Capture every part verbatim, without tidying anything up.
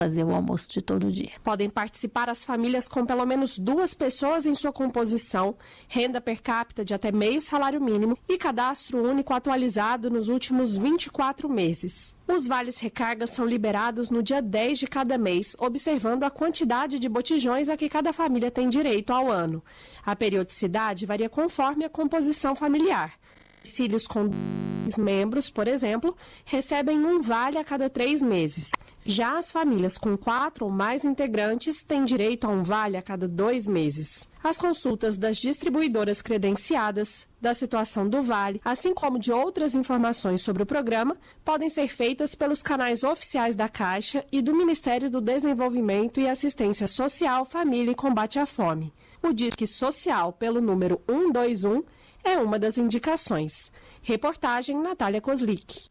fazer o almoço de todo dia. Podem participar as famílias com pelo menos duas pessoas em sua composição, renda per capita de até meio salário mínimo e cadastro único atualizado nos últimos vinte e quatro meses. Os vales recarga são liberados no dia dez de cada mês, observando a quantidade de botijões a que cada família tem direito ao ano. A periodicidade varia conforme a composição familiar. Filhos com dois membros, por exemplo, recebem um vale a cada três meses. Já as famílias com quatro ou mais integrantes têm direito a um vale a cada dois meses. As consultas das distribuidoras credenciadas, da situação do vale, assim como de outras informações sobre o programa, podem ser feitas pelos canais oficiais da Caixa e do Ministério do Desenvolvimento e Assistência Social, Família e Combate à Fome. O Disque Social pelo número um dois um é uma das indicações. Reportagem Natália Kozlik.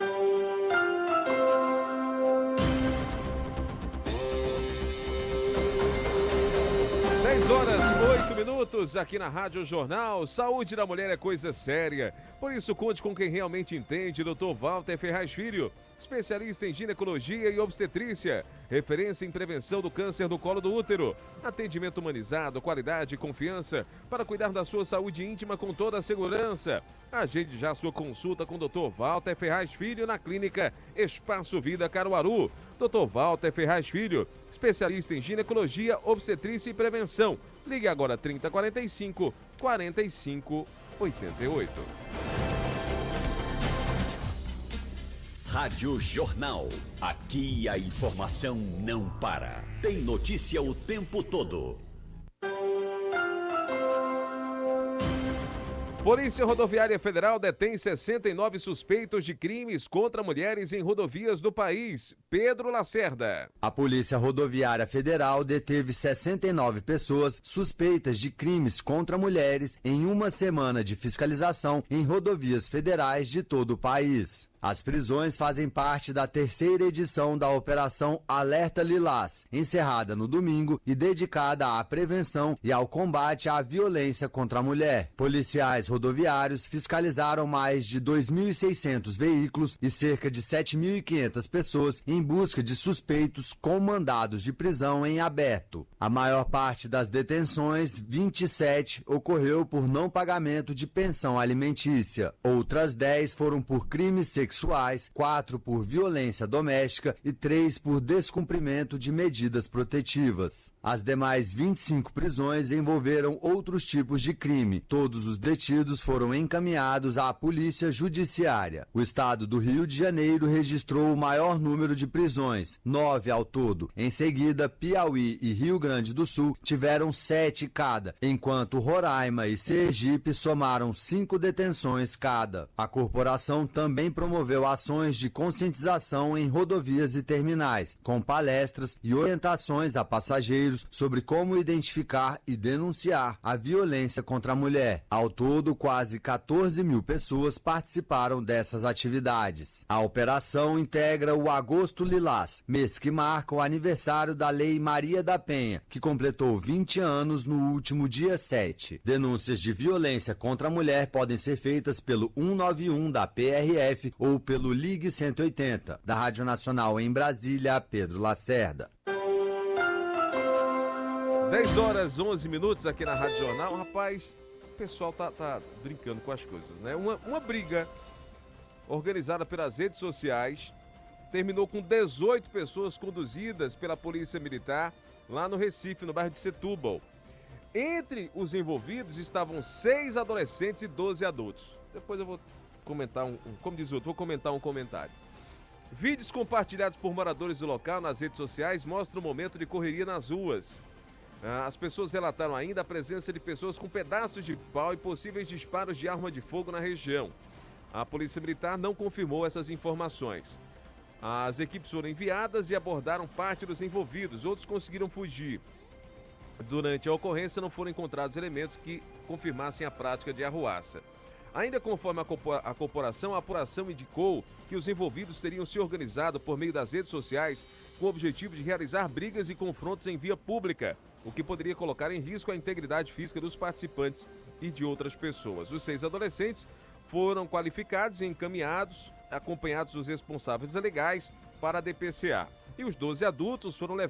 dez horas, oito minutos, aqui na Rádio Jornal. Saúde da mulher é coisa séria. Por isso, conte com quem realmente entende, doutor Walter Ferraz Filho, especialista em ginecologia e obstetrícia, referência em prevenção do câncer do colo do útero. Atendimento humanizado, qualidade e confiança para cuidar da sua saúde íntima com toda a segurança. Agende já sua consulta com o doutor Walter Ferraz Filho na clínica Espaço Vida Caruaru. doutor Walter Ferraz Filho, especialista em ginecologia, obstetrícia e prevenção. Ligue agora trinta, quarenta e cinco, quarenta e cinco, oitenta e oito. Rádio Jornal. Aqui a informação não para. Tem notícia o tempo todo. Polícia Rodoviária Federal detém sessenta e nove suspeitos de crimes contra mulheres em rodovias do país. Pedro Lacerda. A Polícia Rodoviária Federal deteve sessenta e nove pessoas suspeitas de crimes contra mulheres em uma semana de fiscalização em rodovias federais de todo o país. As prisões fazem parte da terceira edição da Operação Alerta Lilás, encerrada no domingo e dedicada à prevenção e ao combate à violência contra a mulher. Policiais rodoviários fiscalizaram mais de dois mil e seiscentos veículos e cerca de sete mil e quinhentas pessoas em busca de suspeitos com mandados de prisão em aberto. A maior parte das detenções, vinte e sete, ocorreu por não pagamento de pensão alimentícia. Outras dez foram por crimes sexuais. Sexuais, quatro por violência doméstica e três por descumprimento de medidas protetivas. As demais vinte e cinco prisões envolveram outros tipos de crime. Todos os detidos foram encaminhados à Polícia Judiciária. O estado do Rio de Janeiro registrou o maior número de prisões, nove ao todo. Em seguida, Piauí e Rio Grande do Sul tiveram sete cada, enquanto Roraima e Sergipe somaram cinco detenções cada. A corporação também promoveu promoveu ações de conscientização em rodovias e terminais, com palestras e orientações a passageiros sobre como identificar e denunciar a violência contra a mulher. Ao todo, quase quatorze mil pessoas participaram dessas atividades. A operação integra o Agosto Lilás, mês que marca o aniversário da Lei Maria da Penha, que completou vinte anos no último dia sete. Denúncias de violência contra a mulher podem ser feitas pelo um nove um da P R F ou pelo Ligue cento e oitenta. Da Rádio Nacional em Brasília, Pedro Lacerda. dez horas, onze minutos aqui na Rádio Jornal. Rapaz, o pessoal tá, tá brincando com as coisas, né? Uma, uma briga organizada pelas redes sociais terminou com dezoito pessoas conduzidas pela Polícia Militar lá no Recife, no bairro de Setúbal. Entre os envolvidos estavam seis adolescentes e doze adultos. Depois eu vou comentar um, um como diz o outro, vou comentar um comentário. Vídeos compartilhados por moradores do local nas redes sociais mostram o momento de correria nas ruas. As pessoas relataram ainda a presença de pessoas com pedaços de pau e possíveis disparos de arma de fogo na região. A Polícia Militar não confirmou essas informações. As equipes foram enviadas e abordaram parte dos envolvidos, outros conseguiram fugir. Durante a ocorrência não foram encontrados elementos que confirmassem a prática de arruaça. Ainda conforme a corporação, a apuração indicou que os envolvidos teriam se organizado por meio das redes sociais com o objetivo de realizar brigas e confrontos em via pública, o que poderia colocar em risco a integridade física dos participantes e de outras pessoas. Os seis adolescentes foram qualificados e encaminhados, acompanhados dos responsáveis legais, para a D P C A. e os doze adultos foram levados